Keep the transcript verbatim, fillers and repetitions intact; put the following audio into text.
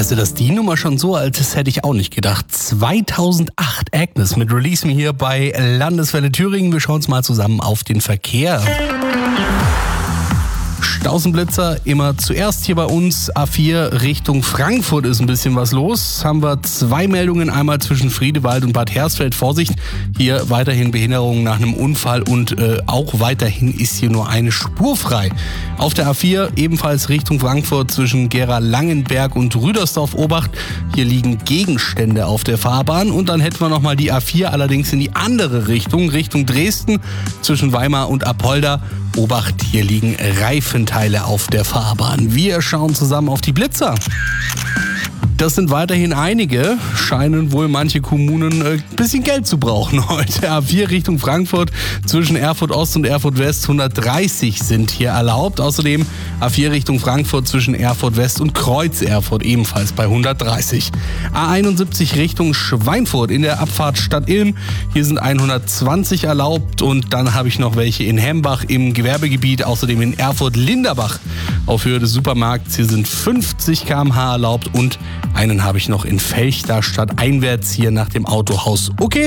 Also, dass die Nummer schon so alt ist, hätte ich auch nicht gedacht. zweitausendacht Agnes mit Release Me hier bei Landeswelle Thüringen. Wir schauen uns mal zusammen auf den Verkehr. Stausenblitzer immer zuerst hier bei uns. A vier Richtung Frankfurt ist ein bisschen was los. Haben wir zwei Meldungen, einmal zwischen Friedewald und Bad Hersfeld. Vorsicht, hier weiterhin Behinderungen nach einem Unfall und äh, auch weiterhin ist hier nur eine Spur frei. Auf der A vier ebenfalls Richtung Frankfurt zwischen Gera-Langenberg und Rüdersdorf Obacht. Hier liegen Gegenstände auf der Fahrbahn und dann hätten wir nochmal die A vier, allerdings in die andere Richtung, Richtung Dresden zwischen Weimar und Apolda. Obacht, hier liegen Reifenteile auf der Fahrbahn. Wir schauen zusammen auf die Blitzer. Das sind weiterhin einige, scheinen wohl manche Kommunen ein bisschen Geld zu brauchen heute. A vier Richtung Frankfurt zwischen Erfurt Ost und Erfurt West, hundertdreißig sind hier erlaubt. Außerdem A vier Richtung Frankfurt zwischen Erfurt West und Kreuz Erfurt ebenfalls bei hundertdreißig. A einundsiebzig Richtung Schweinfurt in der Abfahrt Stadt Ilm, hier sind hundertzwanzig erlaubt und dann habe ich noch welche in Hembach im Gewerbegebiet, außerdem in Erfurt-Linderbach auf Höhe des Supermarkts, hier sind fünfzig Kilometer pro Stunde erlaubt und einen habe ich noch in Felchterstadt einwärts hier nach dem Autohaus. Okay.